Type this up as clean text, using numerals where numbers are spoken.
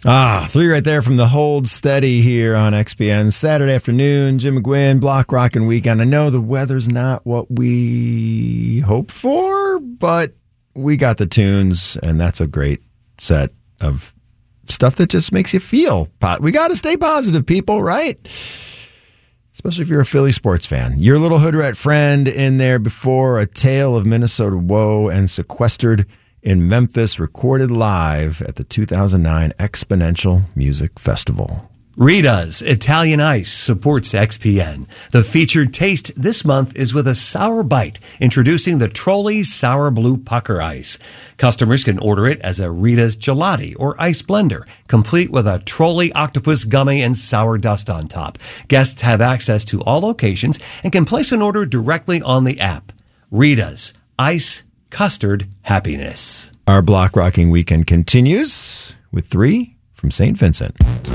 Three right there from the Hold Steady here on XPN. Saturday afternoon, Jim McGuinn, Block Rockin' Weekend. I know the weather's not what we hoped for, but we got the tunes, and that's a great set of stuff that just makes you feel. We got to stay positive, people, right? Especially if you're a Philly sports fan. Your little hood rat friend in there before A Tale of Minnesota Woe and Sequestered in Memphis, recorded live at the 2009 Exponential Music Festival. Rita's Italian Ice supports XPN. The featured taste this month is with a sour bite, introducing the Trolli's Sour Blue Pucker Ice. Customers can order it as a Rita's Gelati or ice blender, complete with a Trolli octopus gummy and sour dust on top. Guests have access to all locations and can place an order directly on the app. Rita's Ice Custard Happiness. Our Block Rocking Weekend continues with three from St. Vincent.